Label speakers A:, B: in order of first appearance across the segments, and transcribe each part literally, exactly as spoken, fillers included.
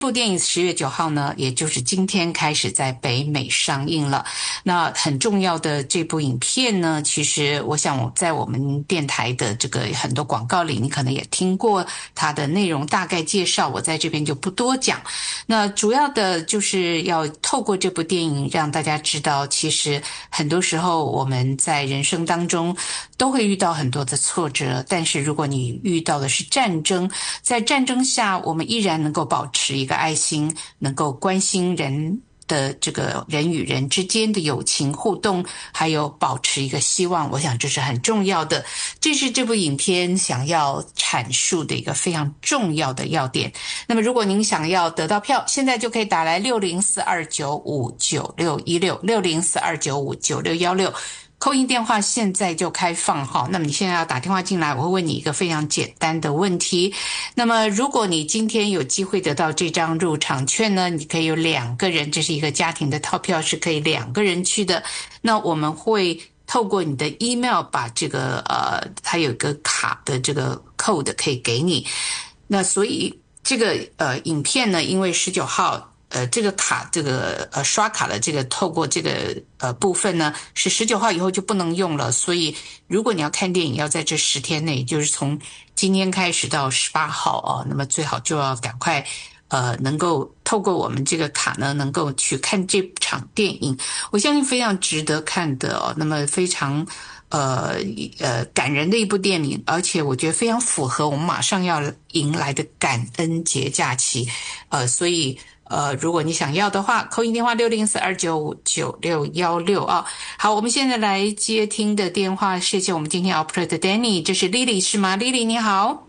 A: 部电影十月九号呢，也就是今天开始在北美上映了。那很重要的这部影片呢，其实我想在我们电台的这个很多广告里，你可能也听过它的内容大概介绍，我在这边就不多讲。那主要的就是要透过这部电影让大家知道，其实很多时候我们在人生当中都会遇到很多的挫折，但是如果你遇到的是战争，在战争下我们依然能够保持一个爱心，能够关心人的这个人与人之间的友情互动，还有保持一个希望，我想这是很重要的。这是这部影片想要阐述的一个非常重要的要点。那么如果您想要得到票，现在就可以打来六零四二九五九六一六 六零四二九五九六一六，扣音电话现在就开放哈。那么你现在要打电话进来，我会问你一个非常简单的问题。那么如果你今天有机会得到这张入场券呢，你可以有两个人，这是一个家庭的套票，是可以两个人去的。那我们会透过你的 email 把这个呃，它有一个卡的这个 code 可以给你。那所以这个呃影片呢，因为十九号呃，这个卡，这个呃刷卡的这个透过这个呃部分呢，是十九号以后就不能用了。所以如果你要看电影，要在这十天内，就是从今天开始到十八号哦，那么最好就要赶快呃，能够透过我们这个卡呢，能够去看这场电影。我相信非常值得看的哦，那么非常呃呃感人的一部电影，而且我觉得非常符合我们马上要迎来的感恩节假期，呃，所以。呃，如果你想要的话，扣音电话六零四二九五九六一六啊。好，我们现在来接听的电话，谢谢我们今天 Operator Danny， 这是 Lily 是吗 ？Lily 你好。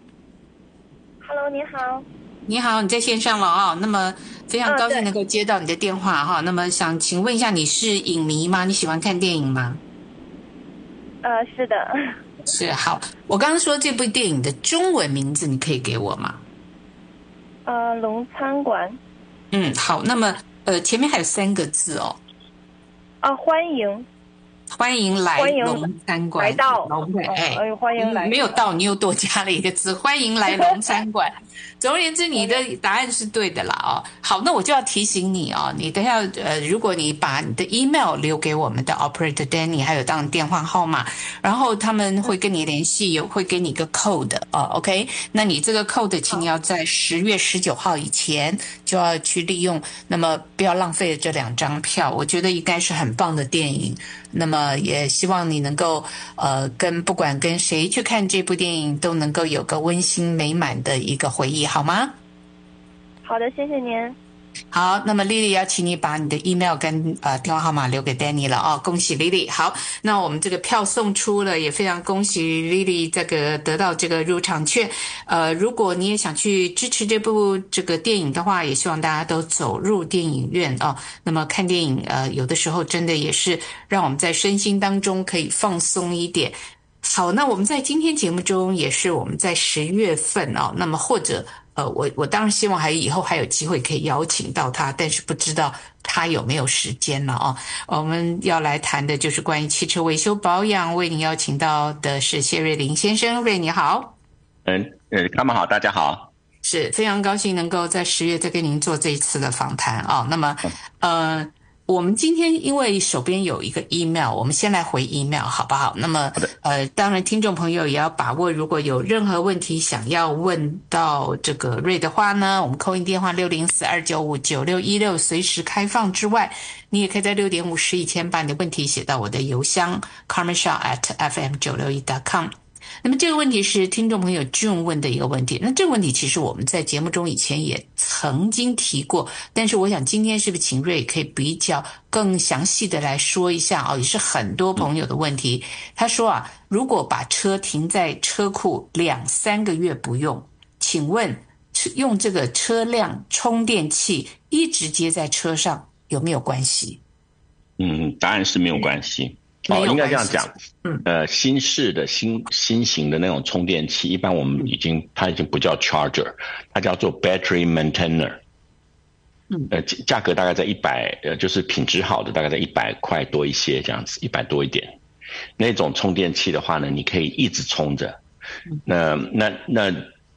B: Hello， 你好。
A: 你好，你在线上了啊。那么非常高兴能够接到你的电话哈、哦。那么想请问一下，你是影迷吗？你喜欢看电影吗？
B: 呃，是的。
A: 是，好。我刚刚说这部电影的中文名字，你可以给我吗？
B: 呃，龙餐馆。
A: 嗯，好，那么呃，前面还有三个字哦。
B: 啊，欢迎，
A: 欢迎来龙餐馆，
B: 来到，
A: 哎、
B: 呃，欢迎来，
A: 没有到，你又多加了一个字，欢迎来龙餐馆。总而言之，你的答案是对的啦哦。好，那我就要提醒你哦，你等一下呃，如果你把你的 email 留给我们的 Operator Danny， 还有当电话号码，然后他们会跟你联系，有会给你一个 code 哦 ，OK？ 那你这个 code， 请你要在十月十九号以前就要去利用，那么不要浪费这两张票，我觉得应该是很棒的电影。那么也希望你能够呃跟不管跟谁去看这部电影，都能够有个温馨美满的一个回忆，好吗？
B: 好的，谢谢您。
A: 好，那么 Lily 要请你把你的 email 跟呃电话号码留给 Danny 了哦，恭喜 Lily。好，那我们这个票送出了，也非常恭喜 Lily 这个得到这个入场券。呃，如果你也想去支持这部这个电影的话，也希望大家都走入电影院哦。那么看电影呃有的时候真的也是让我们在身心当中可以放松一点。好，那我们在今天节目中也是我们在十月份哦，那么或者呃，我我当然希望还以后还有机会可以邀请到他，但是不知道他有没有时间了哦。我们要来谈的就是关于汽车维修保养，为您邀请到的是谢瑞麟先生，瑞你好。
C: 嗯呃，他们好，大家好。
A: 是非常高兴能够在十月再跟您做这一次的访谈啊、哦。那么呃。我们今天因为手边有一个 email， 我们先来回 email 好不好？那么呃，当然听众朋友也要把握，如果有任何问题想要问到这个瑞的话呢，我们扣音电话六零四二九五九六一六随时开放之外，你也可以在六点五十以前把你的问题写到我的邮箱 carmen shaw at f m 九六一 dot com。那么这个问题是听众朋友 June 问的一个问题，那这个问题其实我们在节目中以前也曾经提过，但是我想今天是不是请瑞可以比较更详细的来说一下哦，也是很多朋友的问题。他说啊，如果把车停在车库两三个月不用，请问用这个车辆充电器一直接在车上有没有关系？
C: 嗯，答案是没有关系。哦，应该这样讲，嗯，呃，新式的新新型的那种充电器，一般我们已经、嗯、它已经不叫 charger， 它叫做 battery maintainer， 嗯，呃，价格大概在一百，呃，就是品质好的大概在一百块多一些这样子，一百多一点。那种充电器的话呢，你可以一直充着，那那那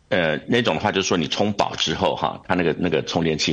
C: 呃，那种的话就是说你充饱之后哈，它那个那个充电器